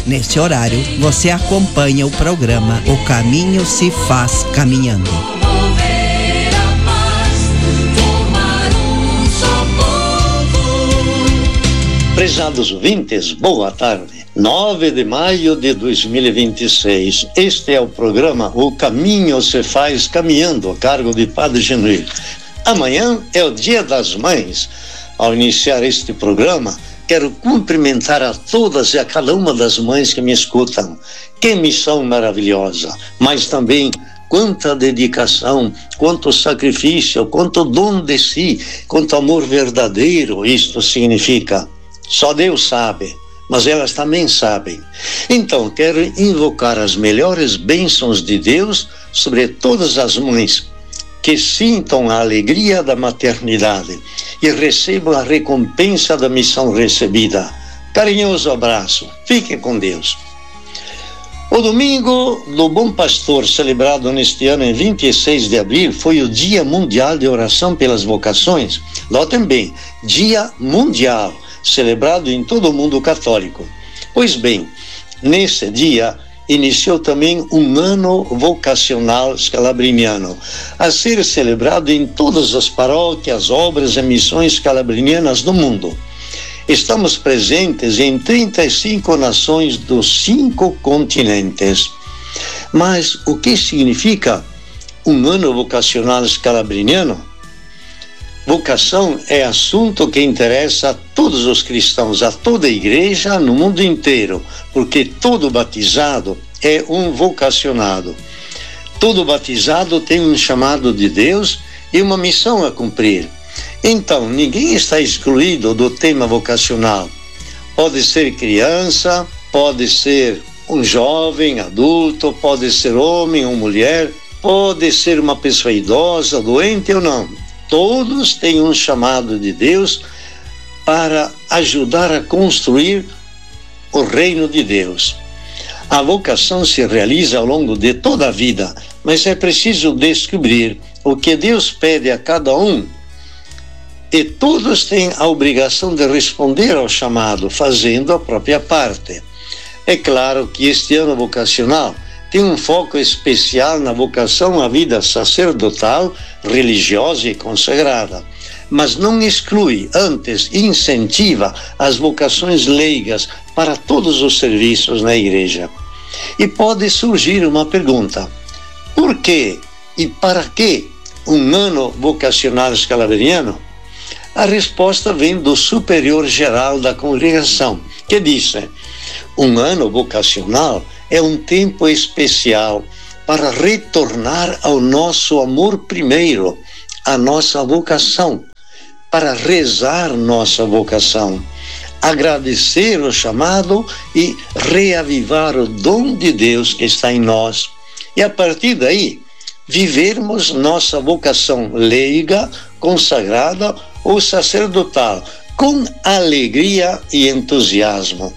Neste horário, você acompanha o programa O Caminho se Faz Caminhando. Prezados ouvintes, boa tarde. 9 de maio de 2026. Este é o programa O Caminho se Faz Caminhando, a cargo de Padre Genuíno. Amanhã é o Dia das Mães. Ao iniciar este programa, quero cumprimentar a todas e a cada uma das mães que me escutam. Que missão maravilhosa, mas também quanta dedicação, quanto sacrifício, quanto dom de si, quanto amor verdadeiro isto significa. Só Deus sabe, mas elas também sabem. Então, quero invocar as melhores bênçãos de Deus sobre todas as mães que sintam a alegria da maternidade e recebam a recompensa da missão recebida. Carinhoso abraço. Fiquem com Deus. O domingo do Bom Pastor, celebrado neste ano em 26 de abril, foi o Dia Mundial de Oração pelas Vocações. Notem bem, Dia Mundial, celebrado em todo o mundo católico. Pois bem, nesse dia iniciou também um ano vocacional scalabriniano, a ser celebrado em todas as paróquias, obras e missões scalabrinianas do mundo. Estamos presentes em 35 nações dos 5 continentes. Mas o que significa um ano vocacional scalabriniano? Vocação é assunto que interessa a todos os cristãos, a toda a igreja no mundo inteiro, porque todo batizado é um vocacionado. Todo batizado tem um chamado de Deus e uma missão a cumprir. Então, ninguém está excluído do tema vocacional. Pode ser criança, pode ser um jovem, adulto, pode ser homem ou mulher, pode ser uma pessoa idosa, doente ou não. Todos têm um chamado de Deus para ajudar a construir o reino de Deus. A vocação se realiza ao longo de toda a vida, mas é preciso descobrir o que Deus pede a cada um. E todos têm a obrigação de responder ao chamado, fazendo a própria parte. É claro que este ano vocacional tem um foco especial na vocação à vida sacerdotal, religiosa e consagrada, mas não exclui, antes incentiva as vocações leigas para todos os serviços na igreja. E pode surgir uma pergunta: por que e para que um ano vocacional scalabriniano? A resposta vem do superior geral da congregação, que disse: um ano vocacional é um tempo especial para retornar ao nosso amor primeiro, à nossa vocação, para rezar nossa vocação, agradecer o chamado e reavivar o dom de Deus que está em nós. E a partir daí, vivermos nossa vocação leiga, consagrada ou sacerdotal, com alegria e entusiasmo.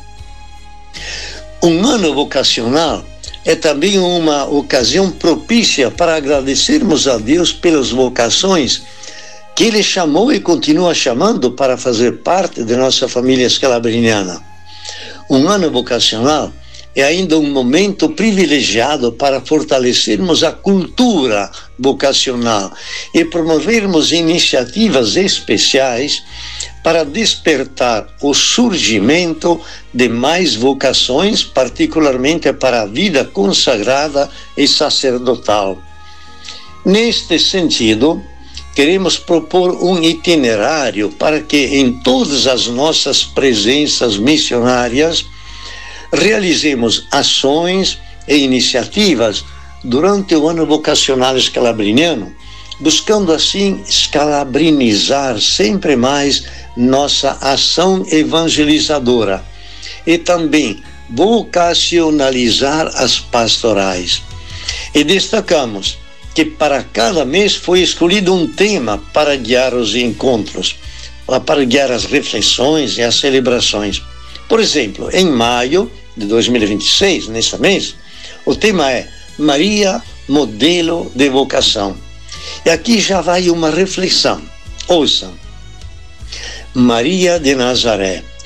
Um ano vocacional é também uma ocasião propícia para agradecermos a Deus pelas vocações que Ele chamou e continua chamando para fazer parte de nossa família scalabriniana. Um ano vocacional é ainda um momento privilegiado para fortalecermos a cultura vocacional e promovermos iniciativas especiais para despertar o surgimento de mais vocações, particularmente para a vida consagrada e sacerdotal. Neste sentido, queremos propor um itinerário para que em todas as nossas presenças missionárias realizemos ações e iniciativas durante o ano vocacional scalabriniano, buscando assim scalabrinizar sempre mais nossa ação evangelizadora e também vocacionalizar as pastorais. E destacamos que para cada mês foi escolhido um tema para guiar os encontros, para guiar as reflexões e as celebrações. Por exemplo, em maio de 2026, nesse mês, o tema é Maria, modelo de vocação. E aqui já vai uma reflexão. Ouçam. Maria de Nazaré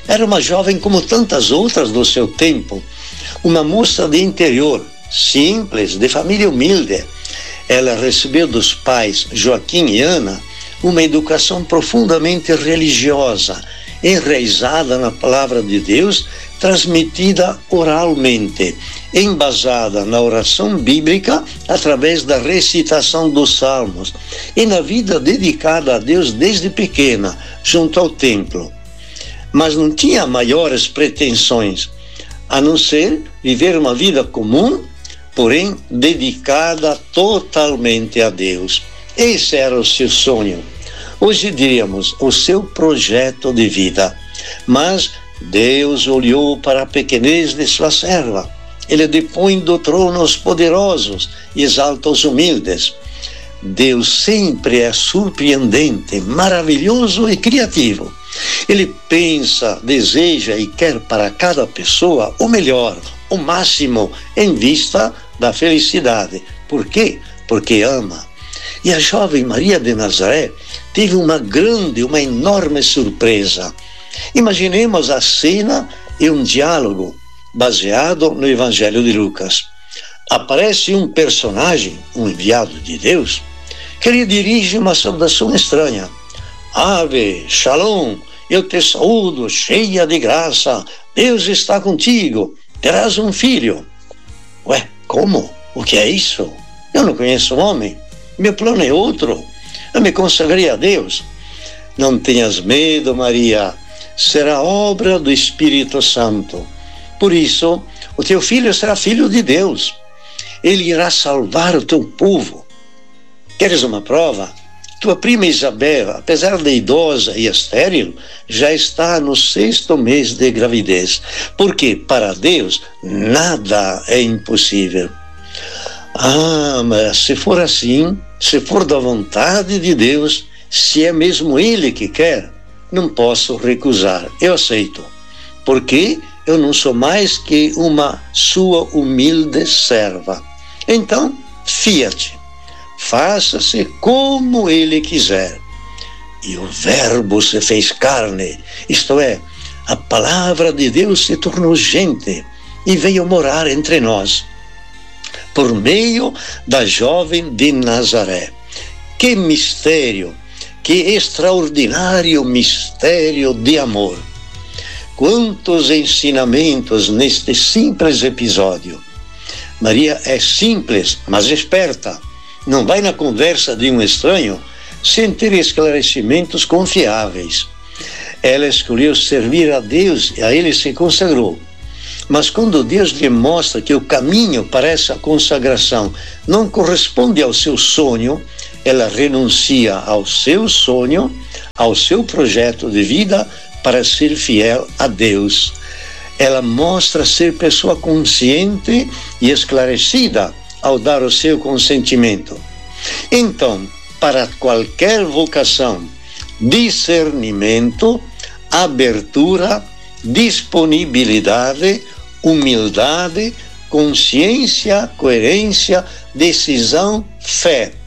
Era uma jovem como tantas outras do seu tempo, uma moça de interior, simples, de família humilde. Ela recebeu dos pais Joaquim e Ana uma educação profundamente religiosa, enraizada na palavra de Deus, transmitida oralmente, embasada na oração bíblica através da recitação dos salmos e na vida dedicada a Deus desde pequena, junto ao templo. Mas não tinha maiores pretensões, a não ser viver uma vida comum, porém dedicada totalmente a Deus. Esse era o seu sonho. Hoje diríamos, o seu projeto de vida. Mas Deus olhou para a pequenez de sua serva. Ele depõe do trono os poderosos e exalta os humildes. Deus sempre é surpreendente, maravilhoso e criativo. Ele pensa, deseja e quer para cada pessoa o melhor, o máximo, em vista da felicidade. Por quê? Porque ama. E a jovem Maria de Nazaré teve uma enorme surpresa. Imaginemos a cena e um diálogo baseado no Evangelho de Lucas. Aparece um personagem, um enviado de Deus, que lhe dirige uma saudação estranha. Ave, Shalom, eu te saúdo, cheia de graça, Deus está contigo, terás um filho. Ué, como? O que é isso? Eu não conheço o homem, meu plano é outro, eu me consagrei a Deus. Não tenhas medo, Maria, será obra do Espírito Santo. Por isso, o teu filho será filho de Deus. Ele irá salvar o teu povo. Queres uma prova? Tua prima Isabel, apesar de idosa e estéril, já está no 6º mês de gravidez. Porque para Deus nada é impossível. Ah, mas se for assim, se for da vontade de Deus, se é mesmo Ele que quer, não posso recusar, eu aceito. Porque eu não sou mais que uma sua humilde serva. Então, fia-te, faça-se como Ele quiser. E o Verbo se fez carne, isto é, a palavra de Deus se tornou gente e veio morar entre nós, por meio da jovem de Nazaré. Que mistério, que extraordinário mistério de amor. Quantos ensinamentos neste simples episódio. Maria é simples, mas esperta. Não vai na conversa de um estranho sem ter esclarecimentos confiáveis. Ela escolheu servir a Deus e a Ele se consagrou. Mas quando Deus lhe mostra que o caminho para essa consagração não corresponde ao seu sonho, ela renuncia ao seu sonho, ao seu projeto de vida para ser fiel a Deus. Ela mostra ser pessoa consciente e esclarecida ao dar o seu consentimento. Então, para qualquer vocação, discernimento, abertura, disponibilidade, humildade, consciência, coerência, decisão, fé